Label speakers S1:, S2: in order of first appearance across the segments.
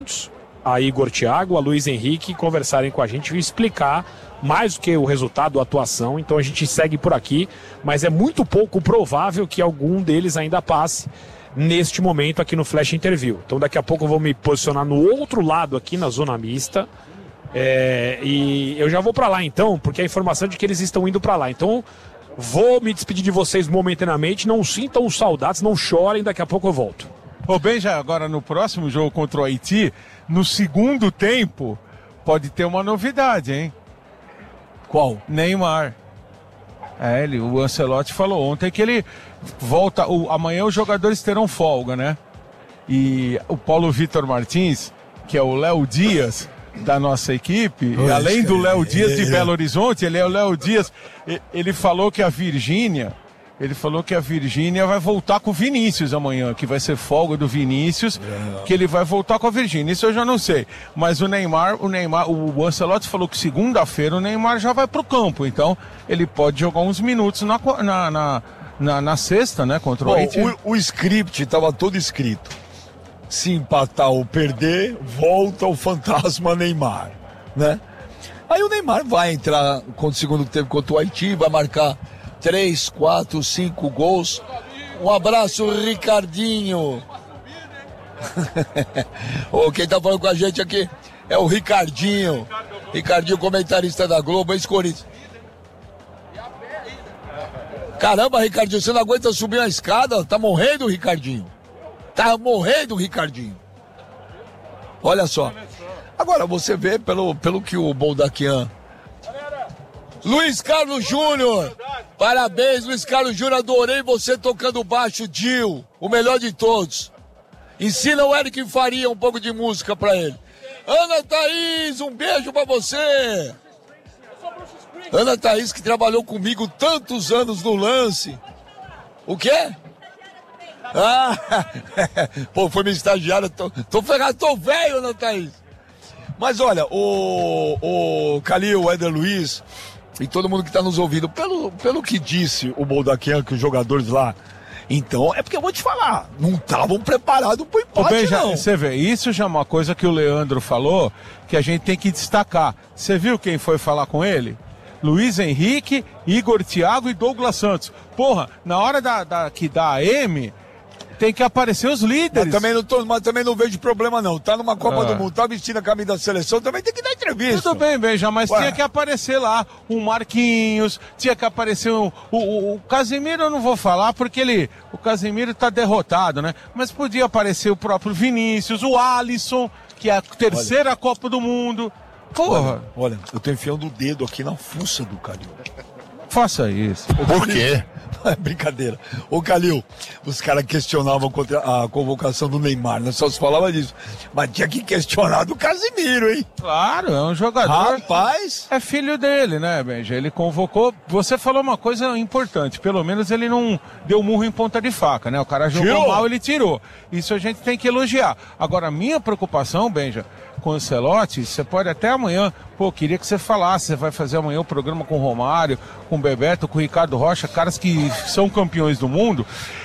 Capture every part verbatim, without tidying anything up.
S1: a Igor Thiago, a Luiz Henrique conversarem com a gente e explicar mais do que o resultado, a atuação. Então a gente segue por aqui, mas é muito pouco provável que algum deles ainda passe neste momento aqui no Flash Interview. Então daqui a pouco eu vou me posicionar no outro lado aqui na zona mista, é, e eu já vou para lá então, porque a informação é de que eles estão indo para lá. Então vou me despedir de vocês momentaneamente, não sintam saudades, não chorem, daqui a pouco eu volto.
S2: Ô Benja, agora no próximo jogo contra o Haiti, no segundo tempo, pode ter uma novidade, hein?
S3: Qual?
S2: Neymar. É, ele, o Ancelotti falou ontem que ele volta, o, amanhã os jogadores terão folga, né? E o Paulo Vitor Martins, que é o Léo Dias da nossa equipe,
S3: Pois,
S2: além do Léo Dias de
S3: é.
S2: Belo Horizonte, ele é o Léo Dias, ele falou que a Virgínia, ele falou que a Virgínia vai voltar com o Vinícius amanhã, que vai ser folga do Vinícius, é. que ele vai voltar com a Virgínia. Isso eu já não sei. Mas o Neymar, o Neymar, o Ancelotti falou que segunda-feira o Neymar já vai pro campo, então ele pode jogar uns minutos na, na, na, na, na sexta, né, contra o Haiti.
S3: Bom, o, o script estava todo escrito. Se empatar ou perder, volta o fantasma Neymar, né? Aí o Neymar vai entrar contra o segundo tempo contra o Haiti, vai marcar três, quatro, cinco gols. Um abraço, Ricardinho. Oh, quem tá falando com a gente aqui é o Ricardinho. Ricardinho, comentarista da Globo, ex-Corinthians. Caramba, Ricardinho, você não aguenta subir a escada? Tá morrendo, Ricardinho. Tá morrendo, Ricardinho. Olha só. Agora você vê pelo, pelo que o Boldaquian... Luiz Carlos Júnior, parabéns, Luiz Carlos Júnior, adorei você tocando baixo, Dil, o melhor de todos. Ensina o Eric Faria um pouco de música pra ele. Ana Thaís, um beijo pra você. Ana Thaís, que trabalhou comigo tantos anos no lance. O quê? Ah, pô, foi minha estagiária, tô, tô ferrado, tô velho, Ana Thaís. Mas olha, o, o Calil, o Éder Luiz... E todo mundo que está nos ouvindo, pelo, pelo que disse o Boldaquian, que os jogadores lá, então, é porque eu vou te falar, não estavam preparados para o empate,
S2: Bem, já,
S3: não.
S2: Você vê, isso já é uma coisa que o Leandro falou, que a gente tem que destacar. Você viu quem foi falar com ele? Luiz Henrique, Igor Thiago e Douglas Santos. Porra, na hora da, da, que dá a M... tem que aparecer os líderes.
S3: Mas também não, tô, mas também não vejo problema, não. Tá numa Copa
S2: Ah.
S3: do Mundo, tá vestindo a camisa da seleção, também tem que dar entrevista.
S2: Tudo bem, Benja, mas
S3: Ué.
S2: tinha que aparecer lá o Marquinhos, tinha que aparecer o, o, o, o Casemiro, eu não vou falar porque ele, o Casemiro tá derrotado, né? Mas podia aparecer o próprio Vinícius, o Alisson, que é a terceira olha. Copa do Mundo. Porra.
S3: Olha, olha, eu tô enfiando o dedo aqui na fuça do Calil.
S2: Faça isso.
S3: Por quê? É brincadeira. Ô Calil, os caras questionavam contra a convocação do Neymar, né? Só se falava disso. Mas tinha que questionar do Casemiro, hein?
S2: Claro, é um jogador.
S3: Rapaz!
S2: É filho dele, né, Benja? Ele convocou. Você falou uma coisa importante. Pelo menos ele não deu murro em ponta de faca, né? O cara jogou tirou. mal, ele tirou. Isso a gente tem que elogiar. Agora, a minha preocupação, Benja, com o Ancelotti, você pode até amanhã, pô, queria que você falasse, você vai fazer amanhã o programa com o Romário, com o Bebeto, com o Ricardo Rocha, caras que são campeões do mundo.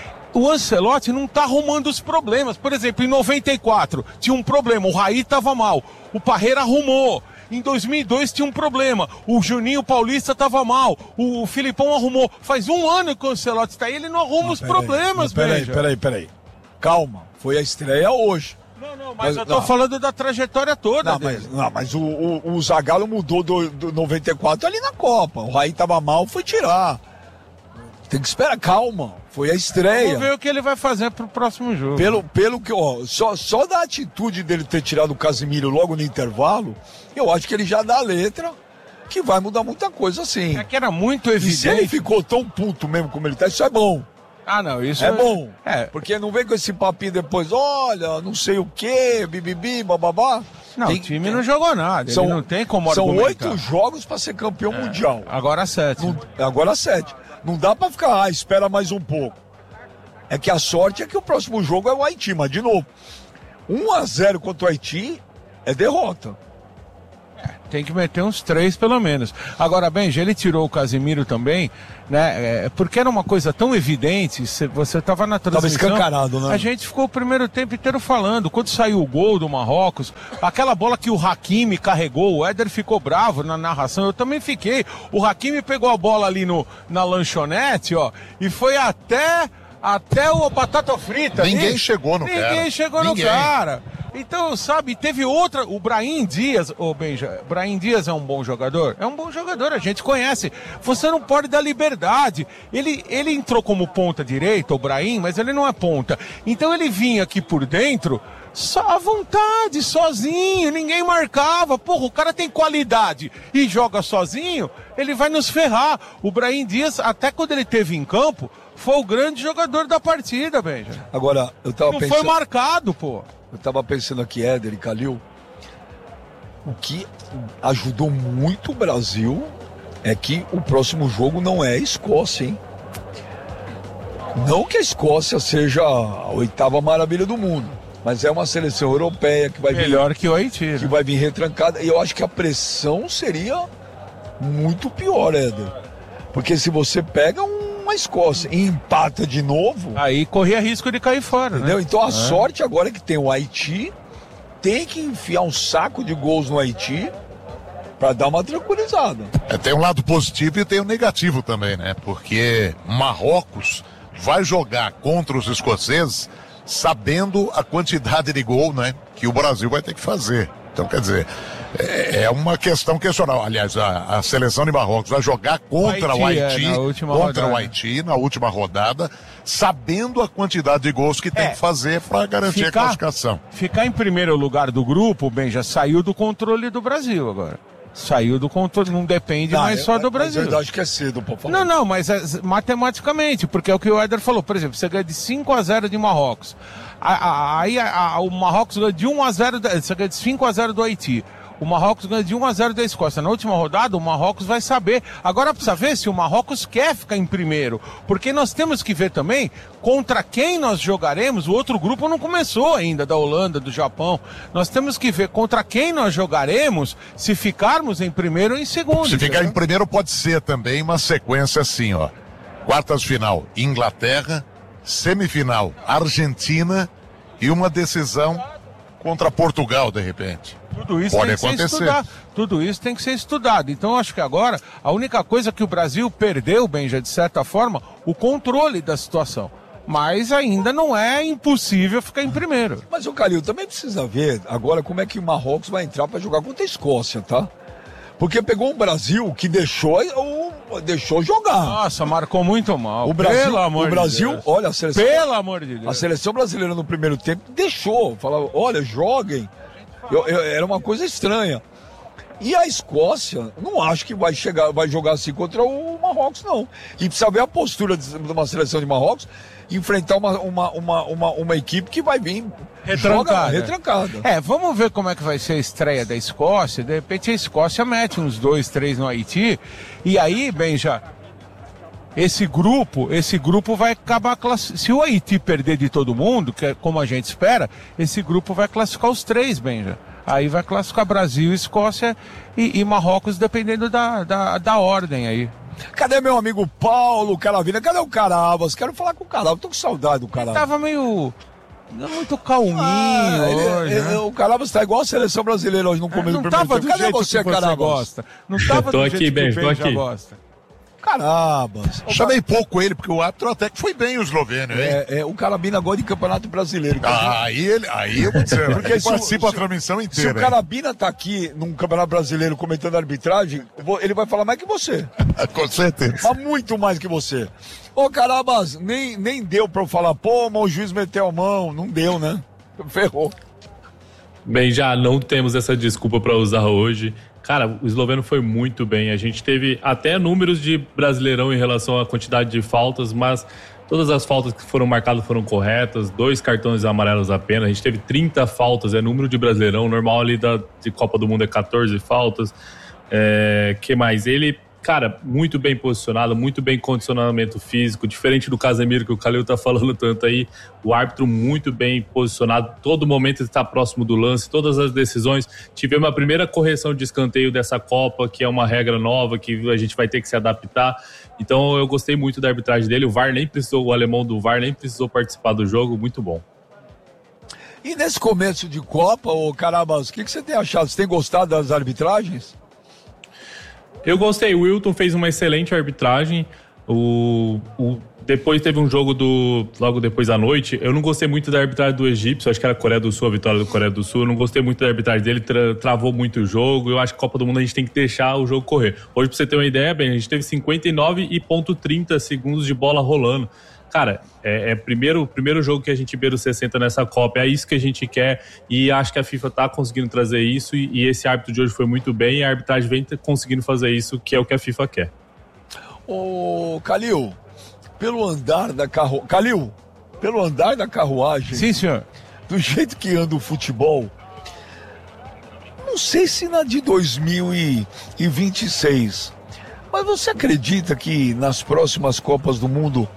S2: O Ancelotti não tá arrumando os problemas. Por exemplo, em noventa e quatro tinha um problema, o Raí tava mal, o Parreira arrumou. Em dois mil e dois tinha um problema, o Juninho Paulista tava mal, o Filipão arrumou. Faz um ano que o Ancelotti tá aí, ele não arruma não, os problemas,
S3: velho. Peraí,
S2: Benja.
S3: peraí, peraí. Calma, foi a estreia hoje.
S2: Não, não, mas, mas eu tô não. falando da trajetória toda
S3: não,
S2: dele.
S3: Mas, não, mas o, o, o Zagallo mudou do, do noventa e quatro ali na Copa. O Raí tava mal, foi tirar. Tem que esperar, calma. Foi a estreia.
S2: Vamos ver o que ele vai fazer pro próximo jogo.
S3: Pelo, pelo que, ó, só, só da atitude dele ter tirado o Casemiro logo no intervalo, eu acho que ele já dá a letra que vai mudar muita coisa assim.
S2: É que era muito evidente.
S3: E se ele ficou tão puto mesmo como ele tá, isso é bom.
S2: Ah, não, isso
S3: é,
S2: é
S3: bom.
S2: É.
S3: Porque não vem com esse papinho depois, olha, não sei o quê, bibibi, bababá.
S2: Não,
S3: tem,
S2: o time não jogou nada, são, ele não tem como
S3: São
S2: argumentar.
S3: oito jogos para ser campeão
S2: é.
S3: mundial.
S2: Agora sete.
S3: Não, agora sete. Não dá para ficar, ah, espera mais um pouco. É que a sorte é que o próximo jogo é o Haiti, mas de novo, um a zero contra o Haiti é derrota.
S2: Tem que meter uns três pelo menos. Agora, Benja, ele tirou o Casemiro também, né? É, porque era uma coisa tão evidente, você estava na transmissão.
S3: Tava escancarado, né?
S2: A gente ficou o primeiro tempo inteiro falando. Quando saiu o gol do Marrocos, aquela bola que o Hakimi carregou, o Éder ficou bravo na narração, eu também fiquei. O Hakimi pegou a bola ali no, na lanchonete, ó, e foi até, até o batata frita.
S4: Ninguém
S2: ali.
S4: chegou no
S2: Ninguém
S4: cara.
S2: Ninguém chegou
S4: Ninguém.
S2: no cara. Então, sabe, teve outra, o Brahim Dias, ô Benja, Brahim Dias é um bom jogador? É um bom jogador, a gente conhece. Você não pode dar liberdade. Ele, ele entrou como ponta direita, o Brahim, mas ele não é ponta. Então ele vinha aqui por dentro, só à vontade, sozinho, ninguém marcava. Porra, o cara tem qualidade e joga sozinho, ele vai nos ferrar. O Brahim Dias, até quando ele teve em campo, foi o grande jogador da partida, Benja.
S3: Agora, eu tava
S2: não
S3: pensando...
S2: foi marcado, pô.
S3: Eu tava pensando aqui, Éder e Calil, o que ajudou muito o Brasil é que o próximo jogo não é a Escócia, hein? Não que a Escócia seja a oitava maravilha do mundo, mas é uma seleção europeia que vai vir...
S2: Melhor que o Haiti, né?
S3: Que vai vir retrancada, e eu acho que a pressão seria muito pior, Éder. Porque se você pega uma Escócia e empata de novo...
S2: Aí corria risco de cair fora,
S3: entendeu?
S2: Né?
S3: Então a
S2: é.
S3: sorte agora é que tem o Haiti, tem que enfiar um saco de gols no Haiti para dar uma tranquilizada.
S4: É, tem um lado positivo e tem um negativo também, né? Porque Marrocos vai jogar contra os escoceses sabendo a quantidade de gol, né, que o Brasil vai ter que fazer. Então, quer dizer, é, é uma questão questionável. Aliás, a, a seleção de Marrocos vai jogar contra o Haiti, o Haiti
S2: é,
S4: contra
S2: rodada.
S4: o Haiti na última rodada, sabendo a quantidade de gols que tem
S2: É,
S4: que fazer para garantir
S2: ficar,
S4: a classificação.
S2: Ficar em primeiro lugar do grupo, bem, já saiu do controle do Brasil agora. Saiu do controle, não depende
S3: Não,
S2: mais
S3: é,
S2: só do
S3: é,
S2: Brasil.
S3: É verdade que é cedo pra falar.
S2: Não, não, mas é matematicamente, porque é o que o Éder falou. Por exemplo, você ganha de cinco a zero de Marrocos. Aí o Marrocos ganha de um a zero, você ganha de cinco a zero do Haiti. O Marrocos ganha de um a zero da Escócia. Na última rodada, o Marrocos vai saber. Agora precisa ver se o Marrocos quer ficar em primeiro. Porque nós temos que ver também contra quem nós jogaremos. O outro grupo não começou ainda, da Holanda, do Japão. Nós temos que ver contra quem nós jogaremos se ficarmos em primeiro ou em segundo.
S4: Se ficar
S2: entendeu?
S4: em primeiro pode ser também uma sequência assim, ó. Quartas final, Inglaterra, semifinal, Argentina e uma decisão contra Portugal, de repente.
S2: Tudo isso
S4: Pode
S2: tem que
S4: acontecer.
S2: ser estudado. Tudo isso tem que ser estudado. Então, eu acho que agora, a única coisa que o Brasil perdeu, bem, já de certa forma, o controle da situação. Mas ainda não é impossível ficar em primeiro.
S3: Mas o Calil também precisa ver agora como é que o Marrocos vai entrar para jogar contra a Escócia, tá? Porque pegou um Brasil que deixou, o, deixou jogar.
S2: Nossa, marcou muito mal.
S3: O Brasil,
S2: Pelo amor
S3: o Brasil,
S2: de Deus.
S3: olha a seleção.
S2: Pelo amor de Deus.
S3: A seleção brasileira no primeiro tempo deixou, falava, olha, joguem. Eu, eu, era uma coisa estranha. E a Escócia, não acho que vai chegar, vai jogar assim contra o Marrocos, não. E precisa ver a postura de uma seleção de Marrocos, enfrentar uma, uma, uma, uma, uma equipe que vai vir
S2: Retrancada.
S3: joga retrancada.
S2: É, vamos ver como é que vai ser a estreia da Escócia. De repente a Escócia mete uns dois, três no Haiti. E aí, bem, já... Esse grupo, esse grupo vai acabar classificando. Se o Haiti perder de todo mundo, que é como a gente espera, esse grupo vai classificar os três, Benja. Aí vai classificar Brasil, Escócia e, e Marrocos, dependendo da, da, da ordem aí.
S3: Cadê meu amigo Paulo Caravina? Cadê o Carabas? Quero falar com o Carabas, tô com saudade do Carabas.
S2: Tava meio... Não muito calminho
S3: Ah, ele-
S2: hoje,
S3: ele-
S2: né?
S3: O Carabas tá igual a seleção brasileira hoje no começo
S2: Não
S3: do primeiro
S2: tava
S3: tempo.
S2: do
S3: Cadê
S2: jeito
S3: você,
S2: que você
S3: Carabas?
S2: gosta. Não tava
S5: Tô
S2: do
S5: aqui,
S2: jeito que o
S5: Benja, tô
S2: Benja
S5: aqui.
S2: gosta.
S3: Carabas.
S4: Chamei pouco ele, porque o árbitro até que foi bem o eslovênio, hein?
S3: É, é, o Carabina gosta de campeonato brasileiro.
S4: Ah, aí, ele, aí eu vou dizer,
S3: Porque
S4: ele
S3: se o-
S4: participa
S3: se-
S4: da transmissão
S3: Se o
S4: inteira. hein?
S3: Carabina tá aqui num campeonato brasileiro comentando arbitragem, eu vou- ele vai falar mais que você.
S4: Com certeza.
S3: Mas muito mais que você. Ô, Carabas, nem, nem deu pra eu falar, pô, mas o juiz meteu a mão. Não deu, né? Ferrou.
S5: Bem, já não temos essa desculpa para usar hoje. Cara, o esloveno foi muito bem. A gente teve até números de Brasileirão em relação à quantidade de faltas, mas todas as faltas que foram marcadas foram corretas, dois cartões amarelos apenas. A gente teve trinta faltas, é número de Brasileirão. Normal ali da, de Copa do Mundo é quatorze faltas. É, que mais? Ele, cara, muito bem posicionado, muito bem condicionamento físico, diferente do Casemiro que o Calil tá falando tanto aí, o árbitro muito bem posicionado, todo momento está próximo do lance, todas as decisões. Tivemos a primeira correção de escanteio dessa Copa, que é uma regra nova que a gente vai ter que se adaptar. Então eu gostei muito da arbitragem dele, o V A R nem precisou, o alemão do V A R nem precisou participar do jogo, muito bom.
S3: E nesse começo de Copa, ô Carabas, o que, que você tem achado? Você tem gostado das arbitragens?
S5: Eu gostei, o Wilton fez uma excelente arbitragem, o, o, depois teve um jogo do, logo depois da noite, eu não gostei muito da arbitragem do egípcio, acho que era a Coreia do Sul, a vitória do Coreia do Sul, eu não gostei muito da arbitragem dele, tra, travou muito o jogo, eu acho que a Copa do Mundo a gente tem que deixar o jogo correr. Hoje, pra você ter uma ideia, bem, a gente teve cinquenta e nove e trinta segundos de bola rolando. Cara, é, é primeiro primeiro jogo que a gente beira os sessenta nessa Copa, é isso que a gente quer e acho que a FIFA tá conseguindo trazer isso e, e esse árbitro de hoje foi muito bem e a arbitragem vem conseguindo fazer isso, que é o que a FIFA quer.
S3: Ô, Calil, pelo andar da carruagem... Calil, pelo andar da carruagem...
S2: Sim, senhor.
S3: Do jeito que anda o futebol, não sei se na de dois mil e vinte e seis, mas você acredita que nas próximas Copas do Mundo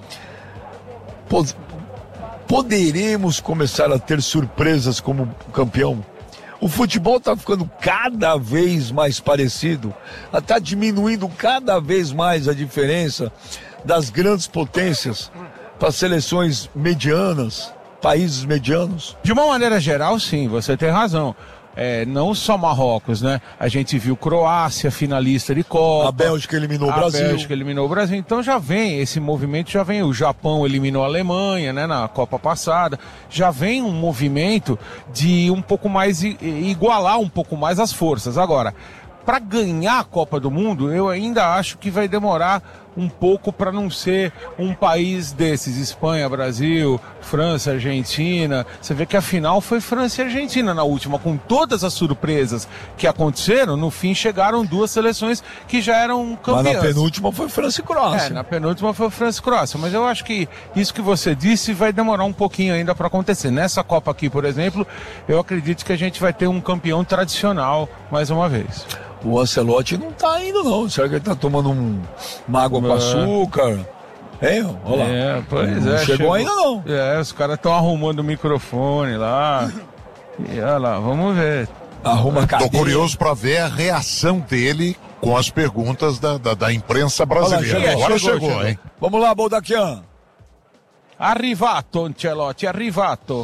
S3: poderemos começar a ter surpresas como campeão? O futebol está ficando cada vez mais parecido, está diminuindo cada vez mais a diferença das grandes potências para seleções medianas, países medianos.
S2: De uma maneira geral, sim, você tem razão. É, não só Marrocos, né? A gente viu Croácia, finalista de Copa.
S3: A Bélgica eliminou o Brasil.
S2: A Bélgica eliminou o Brasil. Então já vem, esse movimento já vem. O Japão eliminou a Alemanha, né? Na Copa passada. Já vem um movimento de um pouco mais, igualar um pouco mais as forças. Agora, para ganhar a Copa do Mundo, eu ainda acho que vai demorar um pouco para não ser um país desses, Espanha, Brasil, França, Argentina. Você vê que a final foi França e Argentina na última, com todas as surpresas que aconteceram, no fim chegaram duas seleções que já eram campeãs.
S3: Mas na penúltima foi França e Croácia.
S2: É, na penúltima foi França e Croácia, mas eu acho que isso que você disse vai demorar um pouquinho ainda para acontecer. Nessa Copa aqui, por exemplo, eu acredito que a gente vai ter um campeão tradicional mais uma vez.
S3: O Ancelotti não tá indo, não. Será que ele tá tomando um, uma água com açúcar? Hein? Olha lá.
S2: É, pois
S3: não
S2: é.
S3: Chegou, chegou ainda, não.
S2: É, os caras estão arrumando o microfone lá. E olha lá, vamos ver.
S3: Arruma a cadeira.
S4: Tô curioso pra ver a reação dele com as perguntas da, da, da imprensa brasileira.
S3: Olha,
S4: Agora
S2: chegou,
S4: chegou,
S2: chegou,
S4: hein?
S3: Vamos lá, Boldaquian.
S2: Arrivato, Ancelotti, arrivato.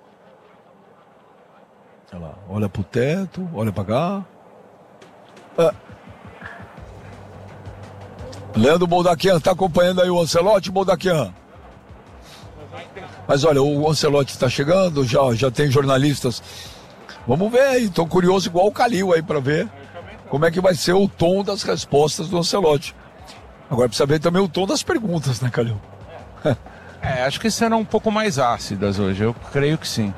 S3: Olha lá, olha pro teto, olha pra cá. Ah. Leandro Boldaquian, tá acompanhando aí o Ancelotti, Boldaquian? Mas olha, o Ancelotti tá chegando, já, já tem jornalistas. Vamos ver aí, tô curioso igual o Calil aí pra ver como é que vai ser o tom das respostas do Ancelotti. Agora precisa ver também o tom das perguntas, né, Calil?
S2: É, acho que serão um pouco mais ácidas hoje, eu creio que sim.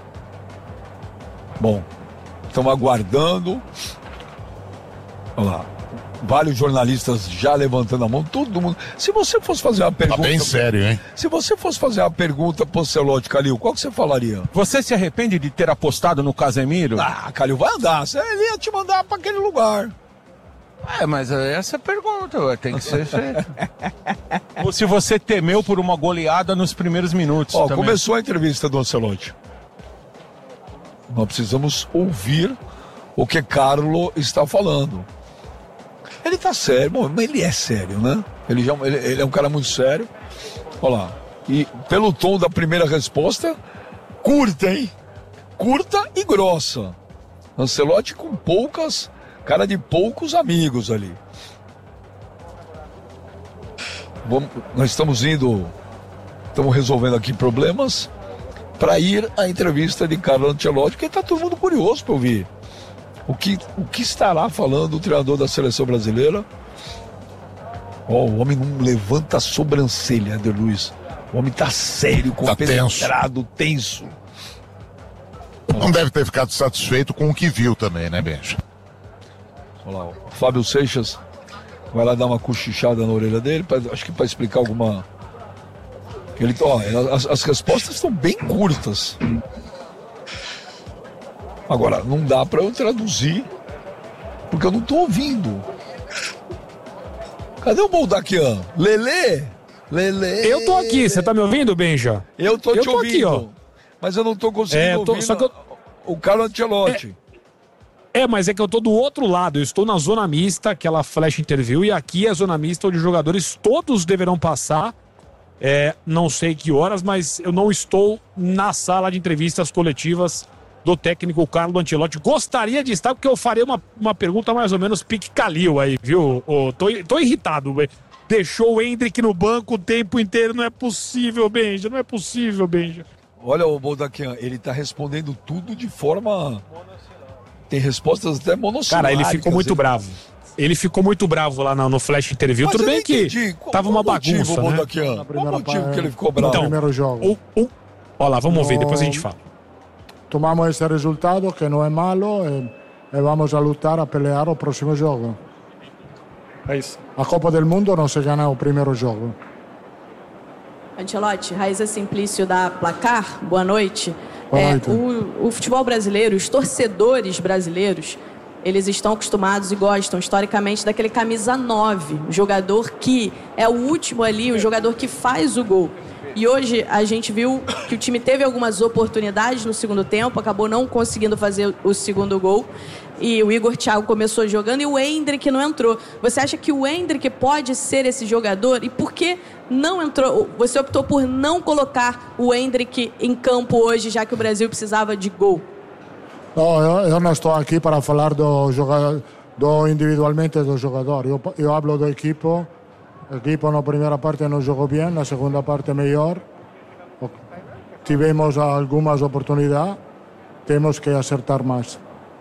S3: Bom, estamos aguardando. Olha lá, vários jornalistas já levantando a mão, todo mundo. Se você fosse fazer uma pergunta...
S4: Tá bem sério, hein?
S3: Se você fosse fazer uma pergunta pro Ancelotti, Calil, qual que você falaria?
S2: Você se arrepende de ter apostado no Casemiro?
S3: Ah, Calil, vai andar, ele ia te mandar para aquele lugar.
S2: É, mas essa é a pergunta, tem que ser feita. Ou se você temeu por uma goleada nos primeiros minutos.
S3: Ó,
S2: também.
S3: Começou a entrevista do Ancelotti. Nós precisamos ouvir o que Carlo está falando. Ele tá sério, bom, mas ele é sério, né? Ele, já, ele, ele é um cara muito sério. Olha lá. E pelo tom da primeira resposta, curta, hein? Curta e grossa. Ancelotti com poucas, cara de poucos amigos ali. Vamos, nós estamos indo, estamos resolvendo aqui problemas para ir à entrevista de Carlo Ancelotti, porque tá todo mundo curioso para ouvir. O que, o que estará falando o treinador da seleção brasileira? Oh, o homem não levanta a sobrancelha, Eder Luiz. O homem tá sério, compenetrado, tá tenso. tenso.
S4: Não deve ter ficado satisfeito com o que viu também, né, Benja?
S3: Olha lá, o Fábio Seixas vai lá dar uma cochichada na orelha dele, pra, acho que para explicar alguma... Ele, ó, as, as respostas estão bem curtas. Agora, não dá para eu traduzir, porque eu não estou ouvindo. Cadê o Boldaquian? Lelê? Lelê?
S1: Eu tô aqui, você tá me ouvindo, Benja?
S3: Eu tô
S1: eu
S3: te
S1: tô
S3: ouvindo.
S1: Aqui, ó.
S3: Mas eu não tô conseguindo
S1: é, eu tô,
S3: ouvir
S1: só que eu...
S3: o Carlo Ancelotti.
S1: É... é, mas é que eu tô do outro lado. Eu estou na zona mista, aquela flash interview, e aqui é a zona mista onde os jogadores todos deverão passar. É, não sei que horas, mas eu não estou na sala de entrevistas coletivas do técnico Carlo Ancelotti. Gostaria de estar, porque eu farei uma, uma pergunta mais ou menos pique Calil aí, viu? Oh, tô, tô irritado, véio. Deixou o Endrick no banco o tempo inteiro. Não é possível, Benja. Não é possível, Benja.
S3: Olha o Boldaquian, ele tá respondendo tudo de forma... Tem respostas até monossílabicas.
S1: Cara, ele ficou muito ele... bravo. Ele ficou muito bravo lá no, no flash interview. Mas Tudo bem que qual, tava uma bagunça,
S3: motivo,
S1: né?
S3: Boldaquian? Qual o motivo pa... que ele ficou bravo?
S1: Então,
S6: primeiro jogo.
S1: O, o... Olha lá, vamos no... ver, depois a gente fala.
S6: Tomamos esse resultado, que não é malo, e, e vamos a lutar, a pelear o próximo jogo.
S1: É isso.
S6: A Copa do Mundo não se ganha o primeiro jogo.
S7: Ancelotti, Raíza Simplício da Placar, boa noite.
S6: Boa noite.
S7: É, o, o futebol brasileiro, os torcedores brasileiros, eles estão acostumados e gostam historicamente daquele camisa nove, o jogador que é o último ali, o jogador que faz o gol. E hoje a gente viu que o time teve algumas oportunidades no segundo tempo, acabou não conseguindo fazer o segundo gol. E o Igor Thiago começou jogando e o Endrick não entrou. Você acha que o Endrick pode ser esse jogador? E por que não entrou? Você optou por não colocar o Endrick em campo hoje, já que o Brasil precisava de gol?
S6: Não, eu, eu não estou aqui para falar do jogador, do individualmente do jogador. Eu, eu hablo do equipo. O equipo na primeira parte não jogou bem, na segunda parte melhor. Tivemos algumas oportunidades, temos que acertar mais.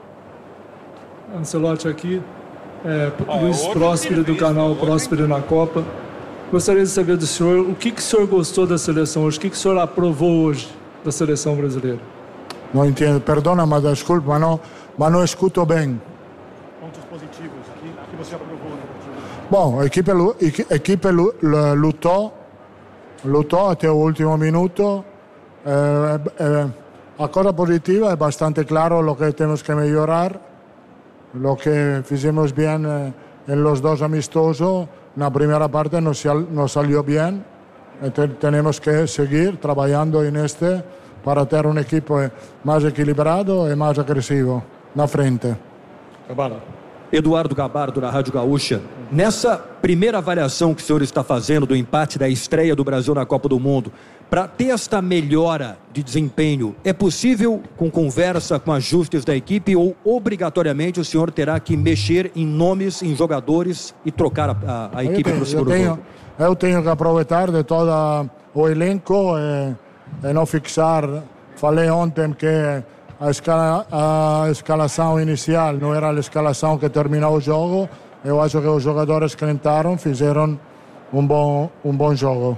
S8: Ancelotti aqui, é, Luiz Próspero do canal Próspero na Copa. Gostaria de saber do senhor o que, que o senhor gostou da seleção hoje, o que, que o senhor aprovou hoje da seleção brasileira?
S6: Não entendo, perdona, mas desculpa, mas não, mas não escuto bem.
S8: Pontos positivos, o que, que você aprovou?
S6: Bom, a equipe, a equipe lutou, lutou até o último minuto. Eh, eh, a coisa positiva é bastante claro o que temos que melhorar, o que fizemos bem eh, em los dois amistosos. Na primeira parte não saiu bem, então temos que seguir trabalhando neste para ter um equipe mais equilibrado e mais agressivo na frente.
S8: Cabala.
S9: Eduardo Gabardo, da Rádio Gaúcha. Nessa primeira avaliação que o senhor está fazendo do empate da estreia do Brasil na Copa do Mundo, para ter esta melhora de desempenho, é possível com conversa, com ajustes da equipe, ou obrigatoriamente o senhor terá que mexer em nomes, em jogadores e trocar a, a, a equipe para o segundo jogo?
S6: Eu tenho que aproveitar de todo o elenco e, e não fixar. Falei ontem que A, escala, a escalação inicial não era a escalação que terminou o jogo. Eu acho que os jogadores que entraram fizeram um bom, um bom jogo.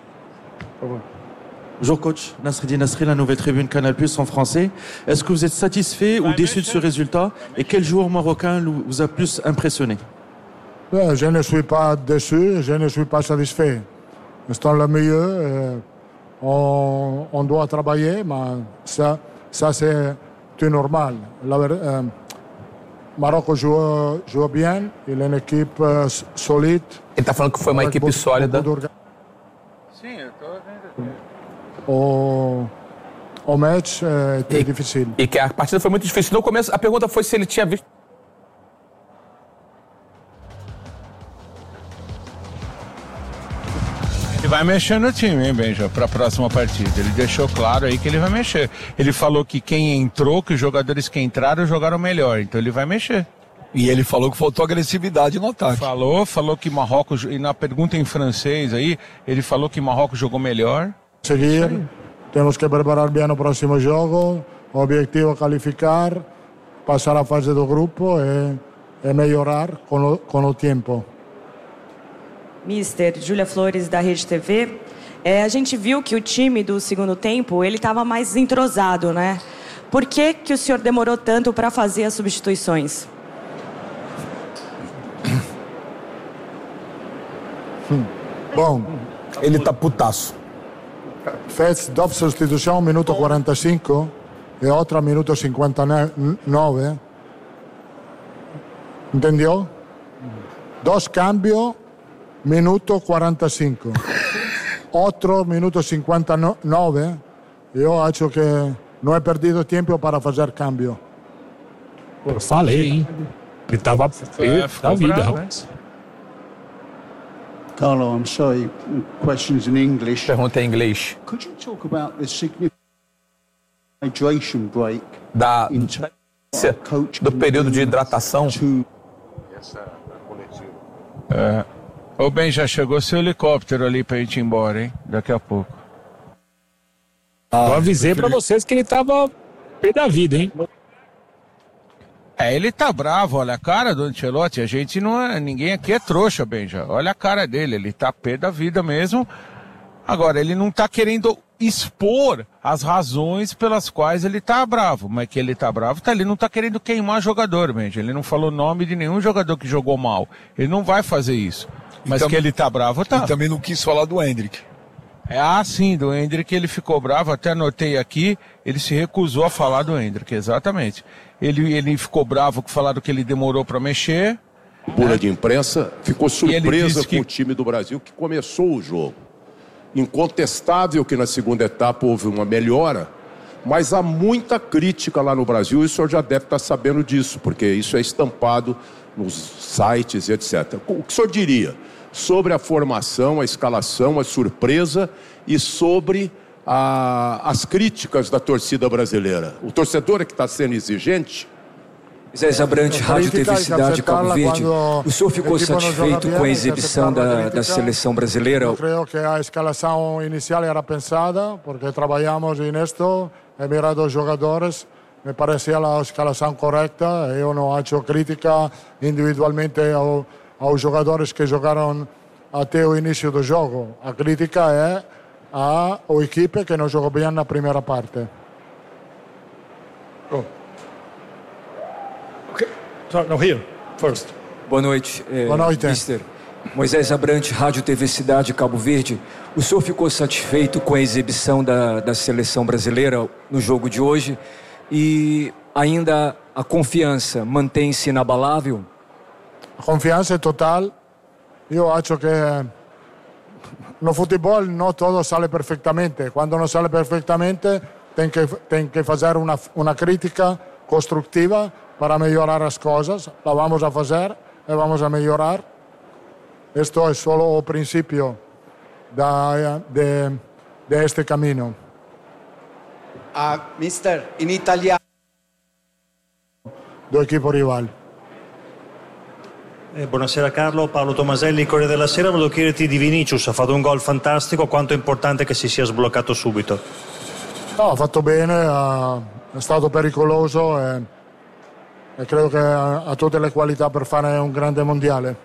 S10: Bonjour coach, Nasreddin Nasri, la nouvelle tribune Canal Plus en français. Est-ce que vous êtes satisfait ou déçu de ce résultat? Et quel joueur marocain vous a plus impressionné?
S6: Je ne suis pas déçu, je ne suis pas satisfait. C'est le mieux. On, on doit travailler, mais ça... Ça, c'est tout normal. La, euh, Marrocos joue, joue bien, il est une équipe euh, solide.
S11: Ele está falando que foi uma equipe sólida.
S2: Sim, eu estou vendo.
S6: O, o match é
S11: e,
S6: difícil.
S11: E que a partida foi muito difícil. No começo, a pergunta foi se ele tinha visto.
S2: Ele vai mexer no time, hein, Benja, para a próxima partida. Ele deixou claro aí que ele vai mexer. Ele falou que quem entrou, que os jogadores que entraram jogaram melhor, então ele vai mexer.
S3: E ele falou que faltou agressividade no ataque.
S2: Falou, falou que Marrocos, e na pergunta em francês aí, ele falou que Marrocos jogou melhor.
S6: Seguir, temos que preparar bem o próximo jogo, o objetivo é qualificar, passar a fase do grupo e, e melhorar com o, com o tempo.
S12: Mister Júlia Flores, da Rede T V. É, a gente viu que o time do segundo tempo, ele estava mais entrosado, né? Por que que o senhor demorou tanto para fazer as substituições?
S6: Bom,
S11: ele tá putaço.
S6: Fez duas substituições, minuto quarenta e cinco e outra minuto cinquenta e nove. Entendeu? Dois cambios minuto quarenta e cinco. Outro minuto cinquanta e nove. Eu acho que não é perdido tempo para fazer câmbio.
S1: Pô, falei, hein? Ele tava feio da vida, rapaz.
S13: Carlo, I'm sorry, questions in English.
S11: Pergunta em inglês.
S13: Could you talk about the significant hydration break
S11: Da, do período de hidratação.
S2: É. Ô, bem, já chegou seu helicóptero ali pra gente ir embora, hein? Daqui a pouco.
S1: Ah, eu avisei pra vocês que ele tava pé da vida, hein?
S2: É, ele tá bravo, olha a cara do Ancelotti, a gente não é, ninguém aqui é trouxa, Benja, olha a cara dele, ele tá pé da vida mesmo. Agora, ele não tá querendo expor as razões pelas quais ele tá bravo, mas que ele tá bravo, tá, ele não tá querendo queimar jogador, Benja, ele não falou nome de nenhum jogador que jogou mal, ele não vai fazer isso, mas
S3: tam...
S2: que ele tá bravo, tá.
S3: E também não quis falar do Endrick.
S2: É, ah, sim, do Endrick ele ficou bravo, até anotei aqui, ele se recusou a falar do Endrick, exatamente. Ele, ele ficou bravo que falaram que ele demorou para mexer.
S14: Pura né? de imprensa, ficou surpresa com
S2: que...
S14: o time do Brasil que começou o jogo. Incontestável que na segunda etapa houve uma melhora, mas há muita crítica lá no Brasil e o senhor já deve estar sabendo disso, porque isso é estampado nos sites e etcétera. O que o senhor diria sobre a formação, a escalação, a surpresa e sobre a, as críticas da torcida brasileira? O torcedor é que está sendo exigente?
S9: Zé Zabrante, Rádio T V Cidade Cabo Verde. O senhor ficou satisfeito com a exibição da, da seleção brasileira?
S6: Eu creio que a escalação inicial era pensada, porque trabalhamos nisto, he mirado os jogadores, me parecia a escalação correta, eu não acho crítica individualmente ao, aos jogadores que jogaram até o início do jogo. A crítica é a, a equipe que não jogou bem na primeira parte.
S8: Oh. No, here, first.
S9: Boa noite, é,
S6: Boa noite.
S9: mister Moisés Zabrante, Rádio T V Cidade Cabo Verde. O senhor ficou satisfeito com a exibição da, da seleção brasileira no jogo de hoje? E ainda a confiança mantém-se inabalável?
S6: A confiança é total. Eu acho que no futebol não tudo sai perfeitamente. Quando não sai perfeitamente, tem que, tem que fazer uma, uma crítica construtiva para melhorar as coisas. La vamos a fazer e vamos a melhorar. Isto é só o princípio da, de, de este caminho.
S15: Uh, mister, in italiano.
S6: Do equipo rival.
S16: Eh, buonasera Carlo, Paolo Tomaselli, Corriere della Sera. Volevo chiederti di Vinicius, ha fatto un gol fantastico, quanto è importante che si sia sbloccato subito?
S6: No, ha fatto bene, è stato pericoloso e, e credo che ha tutte le qualità per fare un grande mondiale.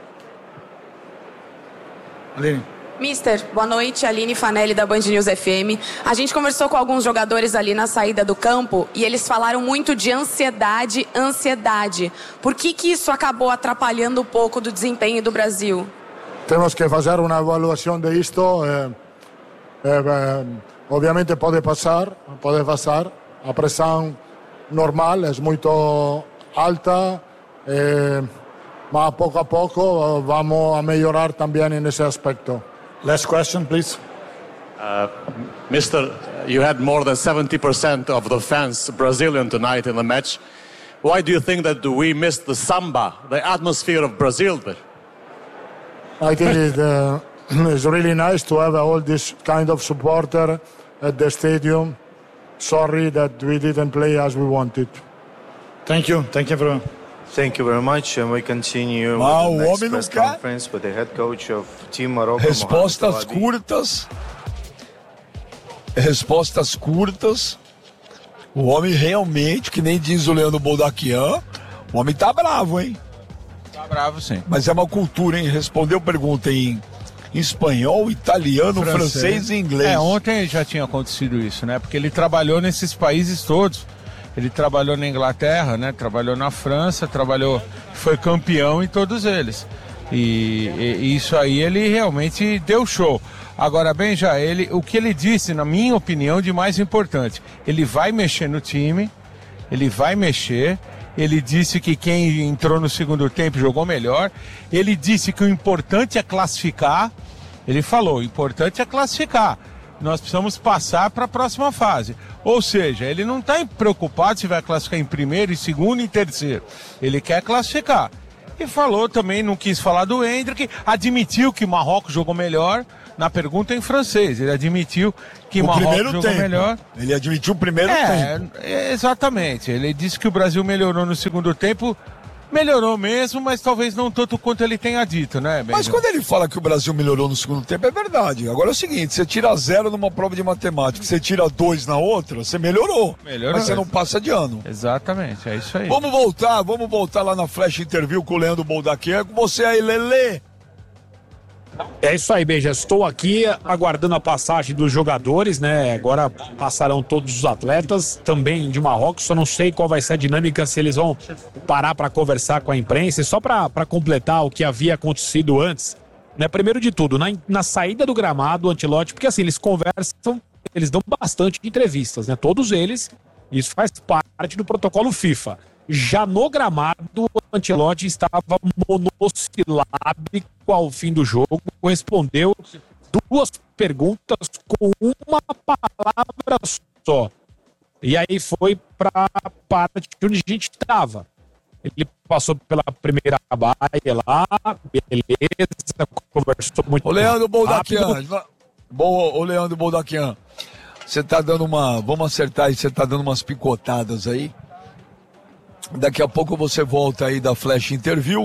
S7: Aline. Mister, boa noite, Aline Fanelli da Band News F M. A gente conversou com alguns jogadores ali na saída do campo e eles falaram muito de ansiedade, ansiedade. Por que que isso acabou atrapalhando um pouco do desempenho do Brasil?
S6: Temos que fazer uma avaliação de isto. Eh, eh, obviamente pode passar, pode passar. A pressão normal é muito alta, eh, mas pouco a pouco vamos a melhorar também nesse aspecto.
S17: Last question, please.
S18: Uh, Mister, you had more than seventy percent of the fans Brazilian tonight in the match. Why do you think that we missed the samba, the atmosphere of Brazil?
S6: I think it, uh, it's really nice to have all this kind of supporter at the stadium. Sorry that we didn't play as we wanted.
S17: Thank you. Thank you everyone.
S19: Thank you very much, and we continue
S3: ah,
S19: with the next
S3: homem
S19: press
S3: não quer.
S19: conference with the head coach of Team Morocco.
S3: Respostas curtas. Respostas curtas. O homem realmente, que nem diz o Leandro Boldaquian, o homem tá bravo, hein?
S2: Tá bravo, sim.
S3: Mas é uma cultura, hein? Respondeu pergunta em, em espanhol, italiano, francês. francês e inglês.
S2: É, ontem já tinha acontecido isso, né? Porque ele trabalhou nesses países todos. Ele trabalhou na Inglaterra, né? Trabalhou na França, trabalhou, foi campeão em todos eles. E, e isso aí ele realmente deu show. Agora, bem, já ele, o que ele disse, na minha opinião, de mais importante, ele vai mexer no time, ele vai mexer, Ele disse que quem entrou no segundo tempo jogou melhor. Ele disse que o importante é classificar. Ele falou, o importante é classificar. Nós precisamos passar para a próxima fase. Ou seja, ele não está preocupado se vai classificar em primeiro, em segundo e em terceiro. Ele quer classificar. E falou também, não quis falar do Endrick, admitiu que Marrocos jogou melhor. Na pergunta em francês, ele admitiu que
S3: o
S2: Marrocos jogou
S3: tempo.
S2: melhor.
S3: Ele admitiu o primeiro
S2: é,
S3: tempo.
S2: É, exatamente. Ele disse que o Brasil melhorou no segundo tempo. Melhorou mesmo, mas talvez não tanto quanto ele tenha dito, né, Benjamin?
S3: Mas quando ele fala que o Brasil melhorou no segundo tempo, é verdade. Agora é o seguinte, você tira zero numa prova de matemática, você tira dois na outra, você melhorou.
S2: Melhorou.
S3: Mas você não passa de ano.
S2: Exatamente, é isso aí.
S3: Vamos voltar, vamos voltar lá na Flash Interview com o Leandro Boldaquian. Com você aí, Lelê.
S1: É isso aí, Beija. Estou aqui aguardando a passagem dos jogadores, né? Agora passarão todos os atletas, também de Marrocos. Só não sei qual vai ser a dinâmica, se eles vão parar para conversar com a imprensa. E só para completar o que havia acontecido antes, né? Primeiro de tudo, na, na saída do gramado, o Ancelotti, porque assim, eles conversam, eles dão bastante entrevistas, né? Todos eles, isso faz parte do protocolo FIFA. Já no gramado, o Ancelotti estava monossilábico ao fim do jogo, respondeu duas perguntas com uma palavra só. E aí foi para a parte onde a gente estava. Ele passou pela primeira baia lá, beleza, conversou muito rápido.
S3: Ô Leandro Boldaquian, bom, ô Leandro Boldaquian, você tá dando uma, vamos acertar aí, você tá dando umas picotadas aí. Daqui a pouco você volta aí da Flash Interview.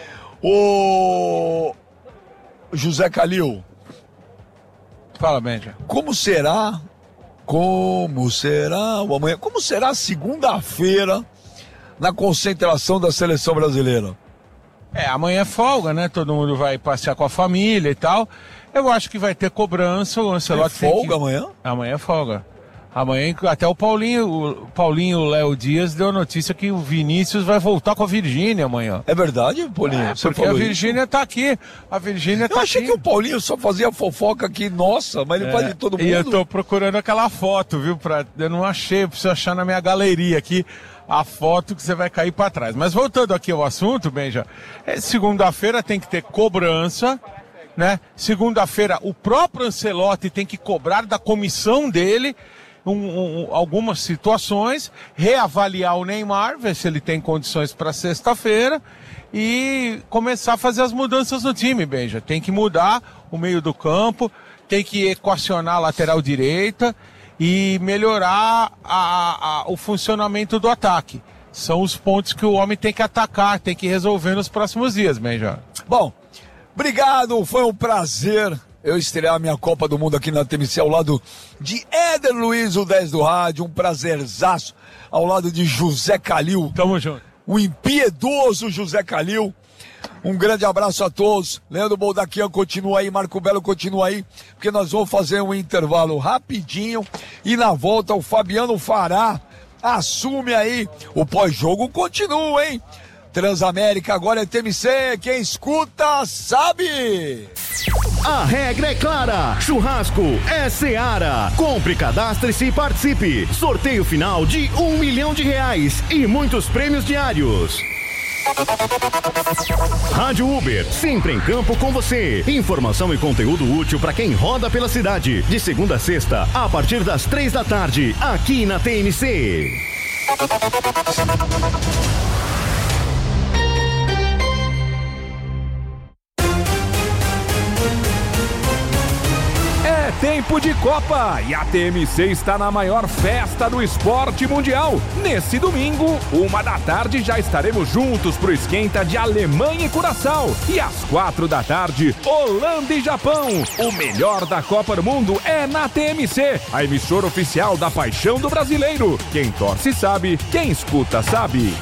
S3: O José Calil.
S2: Fala, Benja.
S3: Como será, como será o amanhã, como será segunda-feira na concentração da seleção brasileira?
S2: É, amanhã é folga, né? Todo mundo vai passear com a família e tal. Eu acho que vai ter cobrança, o Ancelotti
S3: é folga
S2: tem que...
S3: amanhã?
S2: Amanhã é folga. Amanhã, até o Paulinho, o Paulinho Léo Dias deu notícia que o Vinícius vai voltar com a Virgínia amanhã.
S3: É verdade, Paulinho?
S2: É,
S3: Você
S2: porque
S3: falou
S2: a Virgínia tá aqui. A Virgínia tá aqui.
S3: Eu achei que o Paulinho só fazia fofoca aqui, nossa, mas ele
S2: é,
S3: faz de todo mundo.
S2: E eu tô procurando aquela foto, viu? Pra, eu não achei, eu preciso achar na minha galeria aqui a foto que você vai cair para trás. Mas voltando aqui ao assunto, Benja, é, segunda-feira tem que ter cobrança, né? Segunda-feira o próprio Ancelotti tem que cobrar da comissão dele Um, um, algumas situações, reavaliar o Neymar, ver se ele tem condições para sexta-feira e começar a fazer as mudanças no time, Benja. Tem que mudar o meio do campo, tem que equacionar a lateral direita e melhorar a, a, o funcionamento do ataque. São os pontos que o homem tem que atacar, tem que resolver nos próximos dias, Benja.
S3: Bom, obrigado, foi um prazer eu estrear minha Copa do Mundo aqui na T M C ao lado de Éder Luiz, o dez do rádio, um prazerzaço, ao lado de José Calil.
S2: Tamo junto.
S3: O impiedoso José Calil. Um grande abraço a todos. Leandro Boldaquian continua aí, Marco Belo continua aí, porque nós vamos fazer um intervalo rapidinho e na volta o Fabiano Fará assume aí. O pós-jogo continua, hein? Transamérica agora é T M C, quem escuta sabe.
S20: A regra é clara, churrasco é Seara. Compre, cadastre-se e participe. Sorteio final de um milhão de reais e muitos prêmios diários. Rádio Uber, sempre em campo com você. Informação e conteúdo útil para quem roda pela cidade. De segunda a sexta, a partir das três da tarde, aqui na T M C.
S21: Tempo de Copa e a T M C está na maior festa do esporte mundial. Nesse domingo, uma da tarde, já estaremos juntos pro esquenta de Alemanha e Curaçao. E às quatro da tarde, Holanda e Japão. O melhor da Copa do Mundo é na T M C, a emissora oficial da paixão do brasileiro. Quem torce sabe, quem escuta sabe.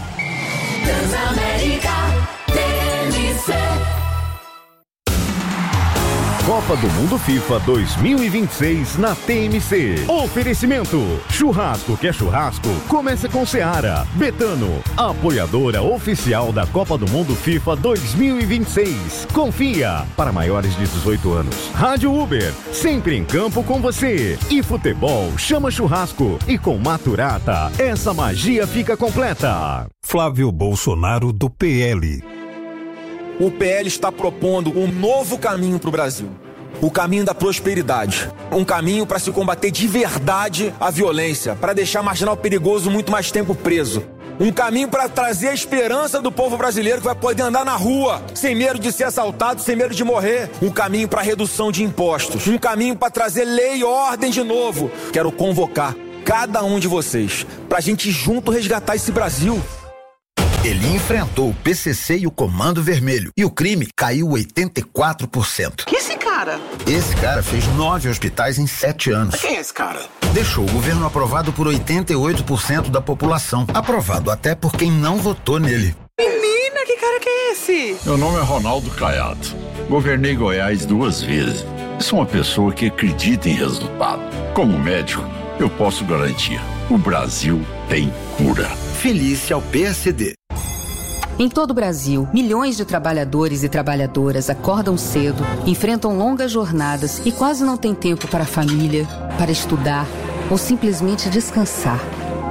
S22: Transamérica T M C.
S20: Copa do Mundo FIFA dois mil e vinte e seis na T M C. Oferecimento: churrasco que é churrasco, começa com Seara. Betano, apoiadora oficial da Copa do Mundo FIFA dois mil e vinte e seis. Confia, para maiores de dezoito anos. Rádio Uber, sempre em campo com você. E futebol chama churrasco. E com Maturata, essa magia fica completa.
S5: Flávio Bolsonaro, do P L.
S22: O P L está propondo um novo caminho para o Brasil. O caminho da prosperidade. Um caminho para se combater de verdade a violência, para deixar marginal perigoso muito mais tempo preso. Um caminho para trazer a esperança do povo brasileiro que vai poder andar na rua, sem medo de ser assaltado, sem medo de morrer. Um caminho para redução de impostos. Um caminho para trazer lei e ordem de novo. Quero convocar cada um de vocês para a gente junto resgatar esse Brasil.
S23: Ele enfrentou o P C C e o Comando Vermelho. E o crime caiu oitenta e quatro por cento.
S24: Que esse cara?
S23: Esse cara fez nove hospitais em sete anos.
S24: Quem é esse cara?
S23: Deixou o governo aprovado por oitenta e oito por cento da população. Aprovado até por quem não votou nele.
S24: Menina, que cara que é esse?
S25: Meu nome é Ronaldo Caiado. Governei Goiás duas vezes. Sou uma pessoa que acredita em resultado. Como médico, eu posso garantir: o Brasil tem cura.
S23: Felice ao P S D.
S26: Em todo o Brasil, milhões de trabalhadores e trabalhadoras acordam cedo, enfrentam longas jornadas e quase não têm tempo para a família, para estudar ou simplesmente descansar.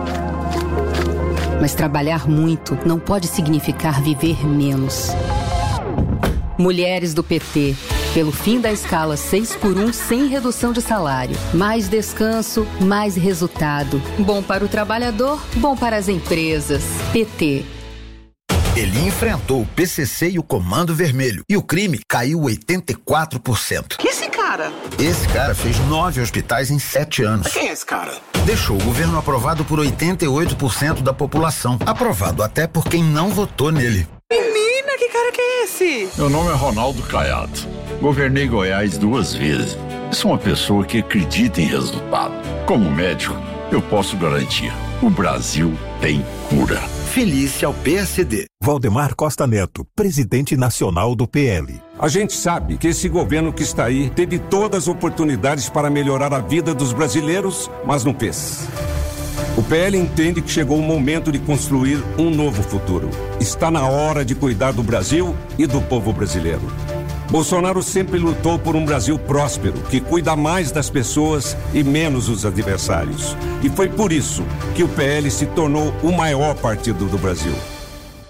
S26: Mas trabalhar muito não pode significar viver menos. Mulheres do P T, pelo fim da escala seis por um sem redução de salário. Mais descanso, mais resultado. Bom para o trabalhador, bom para as empresas. P T.
S23: Ele enfrentou o P C C e o Comando Vermelho. E o crime caiu oitenta e quatro por cento.
S24: Que esse cara?
S23: Esse cara fez nove hospitais em sete anos.
S24: Quem é esse cara?
S23: Deixou o governo aprovado por oitenta e oito por cento da população. Aprovado até por quem não votou nele.
S24: Menina, que cara que é esse?
S25: Meu nome é Ronaldo Caiado. Governei Goiás duas vezes. Sou uma pessoa que acredita em resultado. Como médico, eu posso garantir: o Brasil tem cura.
S23: Felice ao P S D.
S5: Valdemar Costa Neto, presidente nacional do P L.
S27: A gente sabe que esse governo que está aí teve todas as oportunidades para melhorar a vida dos brasileiros, mas não fez. O P L entende que chegou o momento de construir um novo futuro. Está na hora de cuidar do Brasil e do povo brasileiro. Bolsonaro sempre lutou por um Brasil próspero, que cuida mais das pessoas e menos dos adversários. E foi por isso que o P L se tornou o maior partido do Brasil.